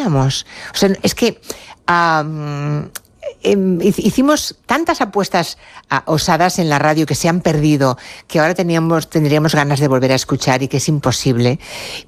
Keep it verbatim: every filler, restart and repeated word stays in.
sabíamos. O sea, es que um, hicimos tantas apuestas uh, osadas en la radio que se han perdido, que ahora teníamos, tendríamos ganas de volver a escuchar y que es imposible.